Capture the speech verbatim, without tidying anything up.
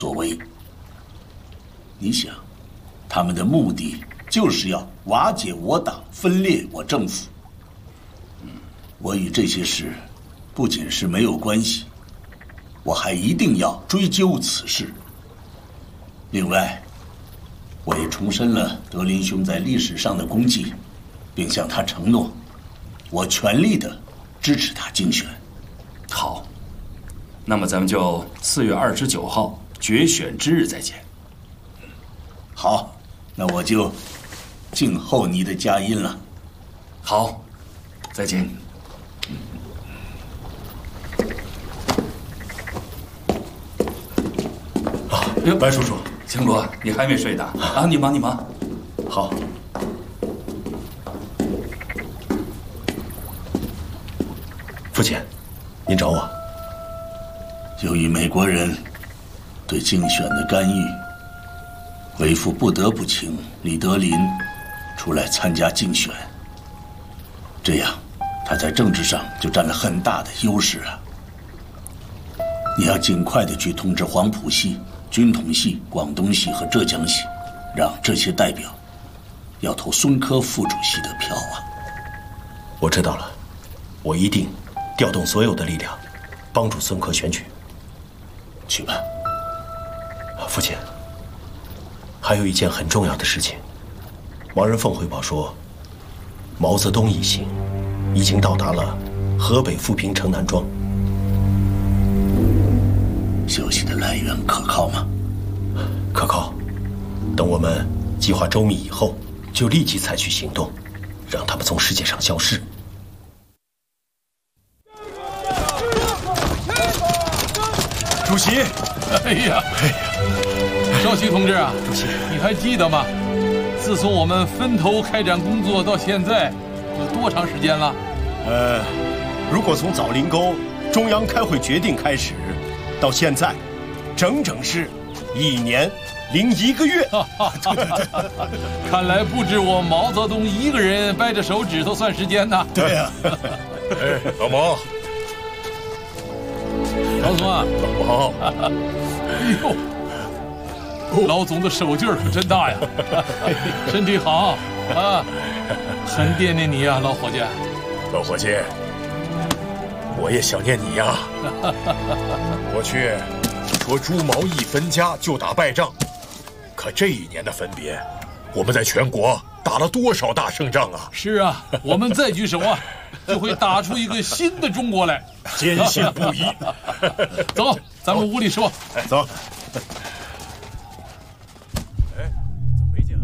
所为。你想，他们的目的就是要瓦解我党，分裂我政府。我与这些事不仅是没有关系，我还一定要追究此事。另外，我也重申了德林兄在历史上的功绩，并向他承诺，我全力的支持他竞选。 好，那么咱们就四月二十九号决选之日再见。 好，那我就静候你的佳音了。 好，再见。 啊，白叔叔， 青罗，你还没睡呢？啊，你忙你忙。 好。父亲，您找我。 由于美国人对竞选的干预，为父不得不请李德林出来参加竞选，这样他在政治上就占了很大的优势啊。你要尽快的去通知黄埔系、军统系、广东系和浙江系，让这些代表要投孙科副主席的票啊。 我知道了，我一定调动所有的力量，帮助孙科选举。 去吧。 父亲，还有一件很重要的事情，王仁凤汇报说，毛泽东一行已经到达了河北富平城南庄。 消息的来源可靠吗？ 可靠。等我们计划周密以后，就立即采取行动，让他们从世界上消失。 主席，哎呀，哎呀，少奇同志啊，主席，你还记得吗？自从我们分头开展工作到现在，有多长时间了？ 呃，如果从枣林沟中央开会决定开始，到现在，整整是一年零一个月。 对对对，看来不止我毛泽东一个人掰着手指头算时间呢。 对呀、啊， 哎，老毛。 老总啊， 老毛， 哎呦，老总的手劲儿可真大呀！身体好啊，很惦念你呀，老伙计。 老伙计，我也想念你呀。过去说朱毛一分家就打败仗，可这一年的分别，我们在全国打了多少大胜仗啊！ 是啊，我们再举手啊，就会打出一个新的中国来。 坚信不疑。 走，咱们屋里说。 走。